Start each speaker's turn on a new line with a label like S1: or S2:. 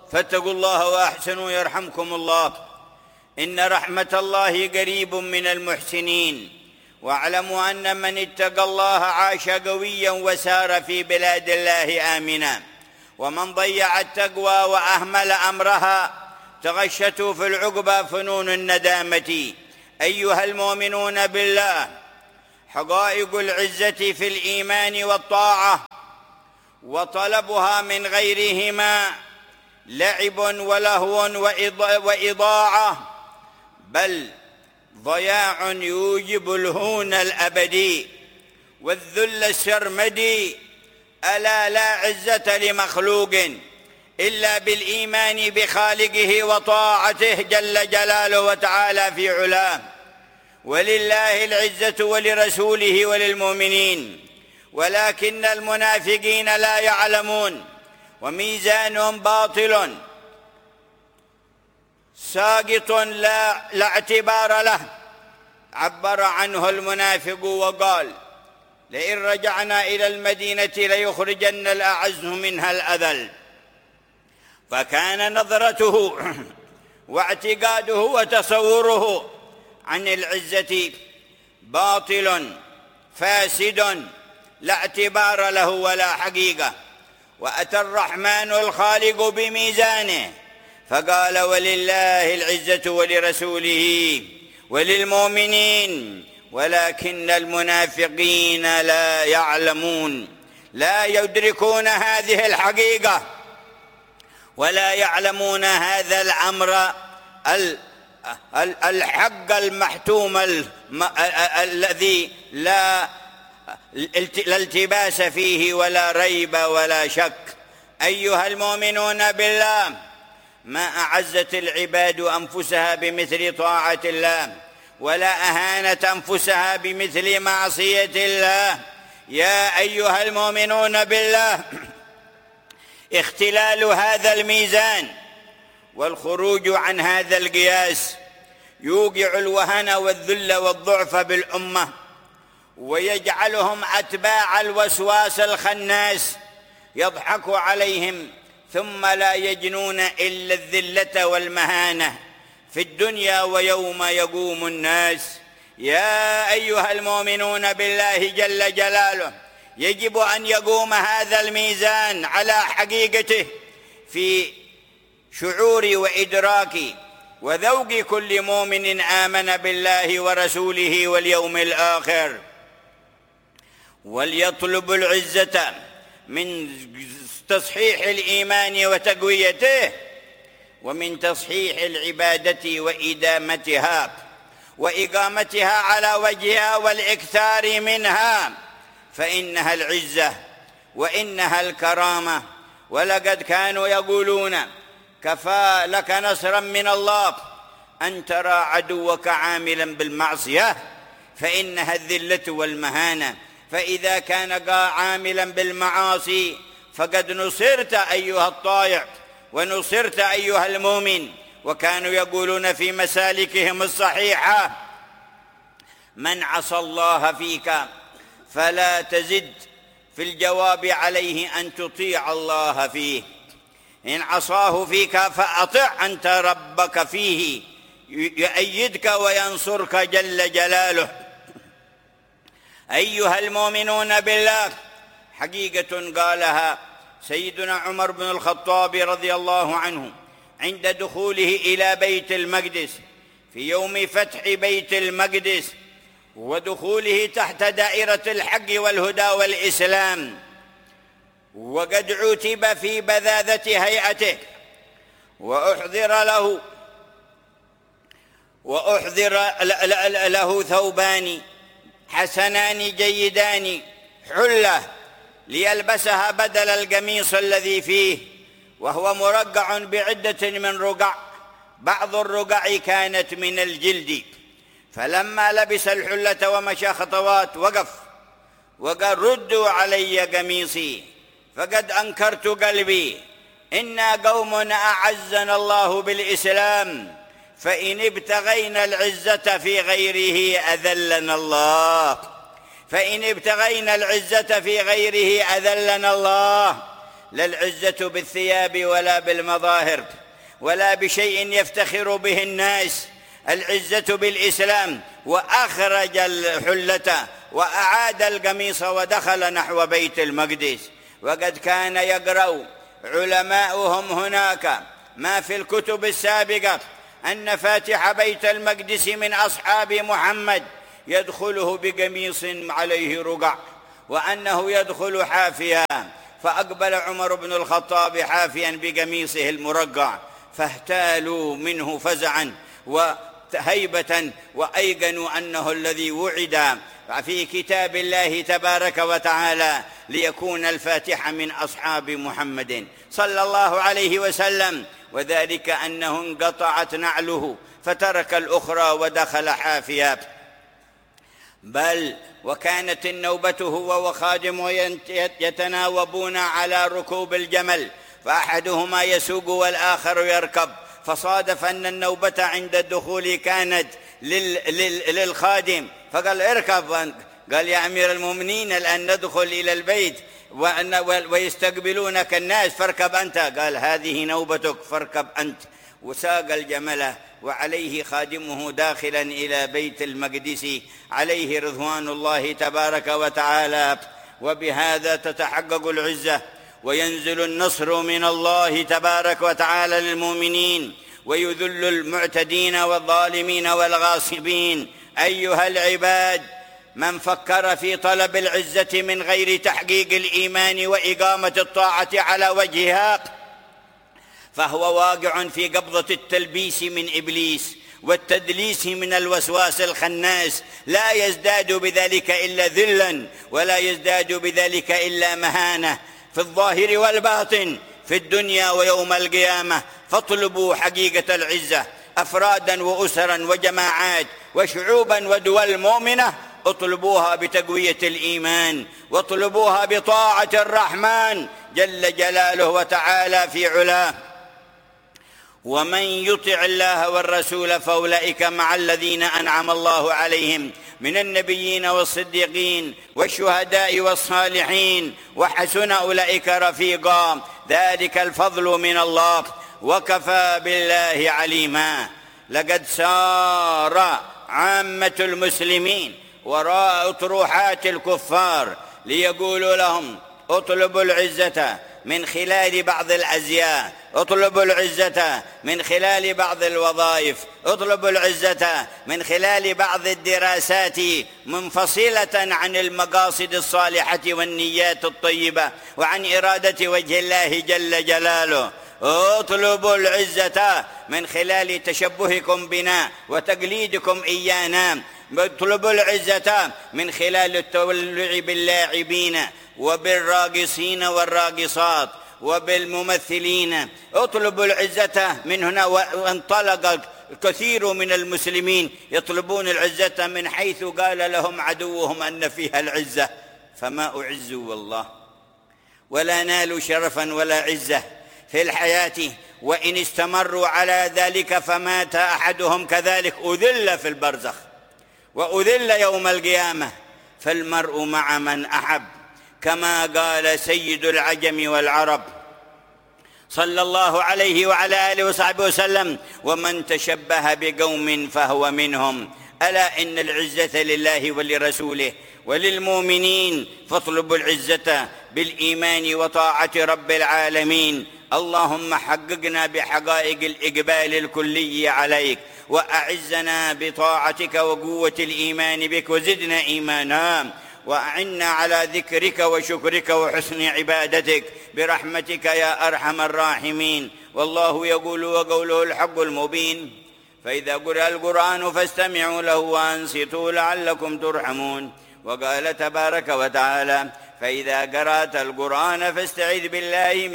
S1: فاتقوا الله وأحسنوا يرحمكم الله. إن رحمة الله قريب من المحسنين. واعلموا أن من اتقى الله عاش قويا وسار في بلاد الله آمنا، ومن ضيع التقوى وأهمل أمرها تغشته في العقبى فنون الندامة. أيها المؤمنون بالله، حقائق العزة في الإيمان والطاعة وطلبها من غيرهما لعب ولهو وإضاعة، بل ضياع يوجب الهون الأبدي والذل السرمدي. ألا لا عزة لمخلوق إلا بالإيمان بخالقه وطاعته جل جلاله وتعالى في علاه. ولله العزة ولرسوله وللمؤمنين، ولكن المنافقين لا يعلمون، وميزانهم باطل ساقط لا اعتبار له. عبر عنه المنافق وقال: لئن رجعنا إلى المدينة ليخرجن الأعز منها الأذل. فكان نظرته واعتقاده وتصوره عن العزة باطل فاسد لا اعتبار له ولا حقيقة. وأتى الرحمن الخالق بميزانه فقال: ولله العزة ولرسوله وللمؤمنين ولكن المنافقين لا يعلمون، لا يدركون هذه الحقيقة ولا يعلمون هذا الأمر الحق المحتوم الذي لا التباس فيه ولا ريب ولا شك. أيها المؤمنون بالله، ما أعزت العباد أنفسها بمثل طاعة الله، ولا أهانت أنفسها بمثل معصية الله. يا أيها المؤمنون بالله، اختلال هذا الميزان والخروج عن هذا القياس يوقع الوهن والذل والضعف بالأمة، ويجعلهم أتباع الوسواس الخناس يضحك عليهم ثم لا يجنون إلا الذلة والمهانة في الدنيا ويوم يقوم الناس. يا أيها المؤمنون بالله جل جلاله، يجب أن يقوم هذا الميزان على حقيقته في شعور وإدراك وذوق كل مؤمن آمن بالله ورسوله واليوم الآخر، وليطلب العزة من تصحيح الإيمان وتقويته، ومن تصحيح العبادة وإقامتها على وجهها والإكثار منها، فإنها العزة وإنها الكرامة. ولقد كانوا يقولون: كفى لك نصرا من الله أن ترى عدوك عاملا بالمعصية فإنها الذلة والمهانة، فإذا كان عاملا بالمعاصي فقد نصرت أيها الطائع ونصرت أيها المؤمن. وكانوا يقولون في مسالكهم الصحيحة: من عصى الله فيك فلا تزد في الجواب عليه أن تطيع الله فيه، إن عصاه فيك فأطع أنت ربك فيه يؤيدك وينصرك جل جلاله. أيها المؤمنون بالله، حقيقة قالها سيدنا عمر بن الخطاب رضي الله عنه عند دخوله إلى بيت المقدس في يوم فتح بيت المقدس ودخوله تحت دائرة الحق والهدى والإسلام، وقد عُتب في بذاذة هيئته وأحضر له ثوبان حسنان جيدان حلة ليلبسها بدل القميص الذي فيه، وهو مرقع بعدة من رقع، بعض الرقع كانت من الجلد. فلما لبس الحلة ومشى خطوات وقف وقال: ردوا علي قميصي فقد أنكرت قلبي، إنا قوم أعزنا الله بالإسلام، فإن ابتغينا العزة في غيره أذلنا الله، فإن ابتغينا العزة في غيره أذلنا الله. لا العزة بالثياب ولا بالمظاهر ولا بشيء يفتخر به الناس، العزة بالإسلام. وأخرج الحلة وأعاد القميص ودخل نحو بيت المقدس. وقد كان يقرأ علماؤهم هناك ما في الكتب السابقة أن فاتح بيت المقدس من أصحاب محمد يدخله بقميص عليه رقع، وأنه يدخل حافيا، فأقبل عمر بن الخطاب حافيا بقميصه المرقع، فاهتالوا منه فزعا وهيبة، وأيقنوا أنه الذي وعد في كتاب الله تبارك وتعالى ليكون الفاتح من أصحاب محمد صلى الله عليه وسلم، وذلك أنه انقطعت نعله فترك الأخرى ودخل حافيا. بل وكانت النوبة هو وخادم يتناوبون على ركوب الجمل، فأحدهما يسوق والآخر يركب، فصادف أن النوبة عند الدخول كانت للخادم، فقال اركب، قال يا أمير المؤمنين الآن ندخل إلى البيت ويستقبلونك الناس فاركب أنت، قال هذه نوبتك فاركب أنت، وساق الجمل وعليه خادمه داخلا إلى بيت المقدس عليه رضوان الله تبارك وتعالى. وبهذا تتحقق العزة وينزل النصر من الله تبارك وتعالى للمؤمنين، ويذل المعتدين والظالمين والغاصبين. أيها العباد، من فكر في طلب العزة من غير تحقيق الإيمان وإقامة الطاعة على وجهها فهو واقع في قبضة التلبيس من إبليس والتدليس من الوسواس الخناس، لا يزداد بذلك إلا ذلا، ولا يزداد بذلك إلا مهانة في الظاهر والباطن في الدنيا ويوم القيامة. فاطلبوا حقيقة العزة أفرادا وأسرا وجماعات وشعوبا ودول مؤمنة، اطلبوها بتقوية الإيمان، واطلبوها بطاعة الرحمن جل جلاله وتعالى في علاه. ومن يطع الله والرسول فأولئك مع الذين أنعم الله عليهم من النبيين والصديقين والشهداء والصالحين، وحسن أولئك رفيقا، ذلك الفضل من الله، وكفى بالله عليما. لقد سار عامة المسلمين وراء أطروحات الكفار ليقولوا لهم اطلبوا العزة من خلال بعض الأزياء، اطلبوا العزة من خلال بعض الوظائف، اطلبوا العزة من خلال بعض الدراسات منفصلة عن المقاصد الصالحة والنيات الطيبة وعن إرادة وجه الله جل جلاله. اطلبوا العزة من خلال تشبهكم بنا وتقليدكم إيانا، اطلبوا العزة من خلال التولع باللاعبين وبالراقصين والراقصات وبالممثلين، اطلبوا العزة من هنا. وانطلق الكثير من المسلمين يطلبون العزة من حيث قال لهم عدوهم أن فيها العزة، فما أعزوا والله ولا نالوا شرفا ولا عزة في الحياة، وإن استمروا على ذلك فمات أحدهم كذلك أذل في البرزخ وأذل يوم القيامة. فالمرء مع من أحب، كما قال سيد العجم والعرب صلى الله عليه وعلى آله وصحبه وسلم: ومن تشبه بقوم فهو منهم. ألا إن العزة لله ولرسوله وللمؤمنين، فاطلبوا العزة بالإيمان وطاعة رب العالمين. اللهم حققنا بحقائق الإقبال الكلي عليك، وأعزنا بطاعتك وقوة الإيمان بك، وزدنا إيمانا، وأعنا على ذكرك وشكرك وحسن عبادتك برحمتك يا أرحم الراحمين. والله يقول وقوله الحق المبين: فإذا قرأ القرآن فاستمعوا له وأنصتوا لعلكم ترحمون. وقال تبارك وتعالى: فإذا قرأت القرآن فاستعذ بالله